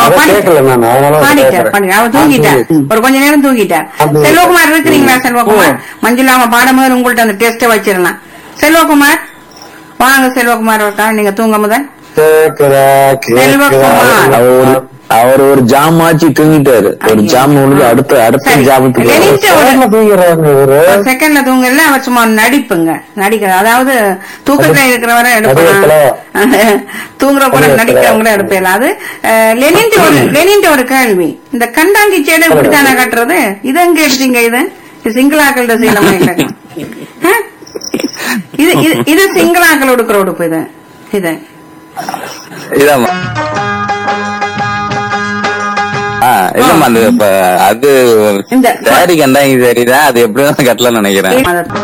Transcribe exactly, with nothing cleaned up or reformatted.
அவர் தூங்கிட்டார், ஒரு கொஞ்ச நேரம் தூங்கிட்டார். செல்வகுமார் இருக்கிறீங்களா? செல்வகுமார் மஞ்சுளாம பாடமுதல் உங்கள்ட்ட அந்த டெஸ்ட வச்சிடலாம். செல்வகுமார் வாங்க. செல்வகுமார் இருக்கா? நீங்க தூங்க முதல். செல்வகுமார் அவர் ஒரு ஜாம் ஆச்சு தூங்கிட்டாரு. ஒரு ஜாம் முடிஞ்சு அடுத்த அடுத்த ஜாம் செகண்ட்ல தூங்கல. அவர் சும்மா நடிப்புங்க, நடிக்கிற, அதாவது தூக்கத்துல இருக்கிறவரை எடுப்பாங்க, தூங்குற போல நடிக்கிறவங்கள எடுப்பேன். அது லெனின் லெனின் ஒரு கேள்வி, இந்த கண்டாங்கி சேடை இப்படித்தானே கட்டுறது? இது எங்க எடுத்தீங்க? இது சிங்களாக்களோட சீலமா இல்ல, இது இது சிங்களாக்கள் உடுக்கிற உடுப்பு. இது இது இதான் இல்லம்மா. அது சாரி கண்டாங்க சரிதான், அது எப்படிதான் கட்டலாம்னு நினைக்கிறேன்.